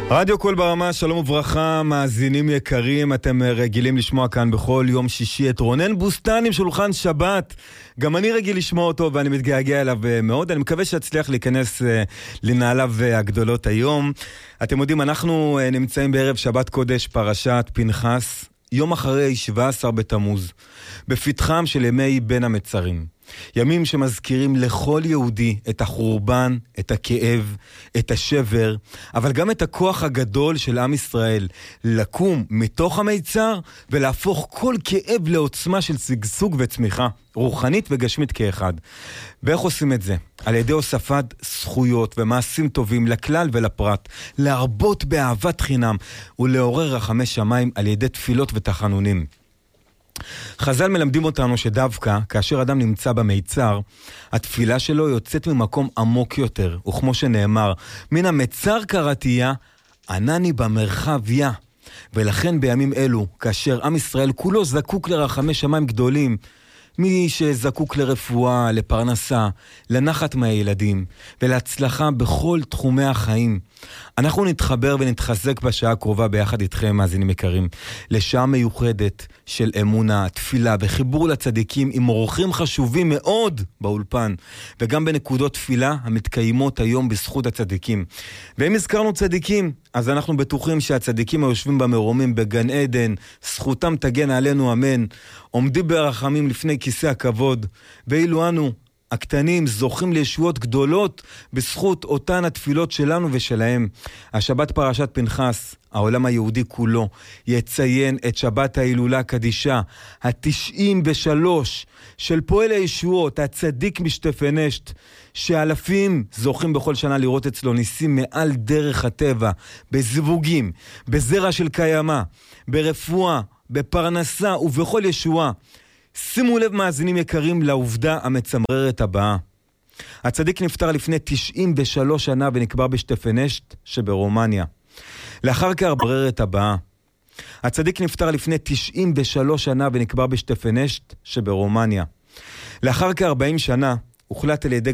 רדיו קול ברמה, שלום וברכה, מאזינים יקרים, אתם רגילים לשמוע כאן בכל יום שישי את רונן בוסטן עם שולחן שבת. גם אני רגיל לשמוע אותו ואני מתגעגע אליו מאוד. אני מקווה שאצליח להיכנס לנעליו הגדולות היום. אתם יודעים, אנחנו נמצאים בערב שבת קודש, פרשת פנחס, יום אחרי 17 בתמוז, בפתחם של ימי בין המצרים. ימים שמזכירים לכל יהודי את החורבן, את הכאב, את השבר, אבל גם את הכוח הגדול של עם ישראל, לקום מתוך המיצר ולהפוך כל כאב לעוצמה של שגשוג וצמיחה, רוחנית וגשמית כאחד. ואיך עושים את זה? על ידי הוספת זכויות ומעשים טובים לכלל ולפרט, להרבות באהבת חינם ולעורר רחמי שמיים על ידי תפילות ותחנונים. חז"ל מלמדים אותנו שדווקא כאשר אדם נמצא במיצר, התפילה שלו יוצאת ממקום עמוק יותר, וכמו שנאמר, מן המיצר קראתיה, ענני במרחביה. ולכן בימים אלו, כאשר עם ישראל כולו זקוק לרחמי שמיים גדולים, מי שזקוק לרפואה, לפרנסה, לנחת מהילדים ולהצלחה בכל תחומי החיים, אנחנו נתחבר ונתחזק בשעה הקרובה ביחד איתכם, מאזינים יקרים, לשעה מיוחדת של אמונה, תפילה וחיבור לצדיקים עם אורחים חשובים מאוד באולפן, וגם בנקודות תפילה המתקיימות היום בזכות הצדיקים. ואם הזכרנו צדיקים, אז אנחנו בטוחים שהצדיקים היושבים במרומים בגן עדן, זכותם תגן עלינו אמן, עומדים ברחמים לפני כיסא הכבוד, ואילו אנו הקטנים זוכים לישועות גדולות בזכות אותן התפילות שלנו ושלהם. השבת פרשת פנחס, העולם היהודי כולו יציין את שבת ההילולה הקדישה, ה-93 של פועל הישועות, הצדיק משתפנשת, שאלפים זוכים בכל שנה לראות אצלו ניסים מעל דרך הטבע, בזווגים, בזרע של קיימה, ברפואה, בפרנסה ובכל ישועה. שימו לב, מאזינים יקרים, לעובדה המצמררת הבאה. הצדיק נפטר לפני 93 שנה ונקבר בשטפנשט שברומניה. לאחר כהבררת הבאה. הצדיק נפטר לפני 93 שנה ונקבר בשטפנשט שברומניה. לאחר כ-40 שנה הוחלט על ידי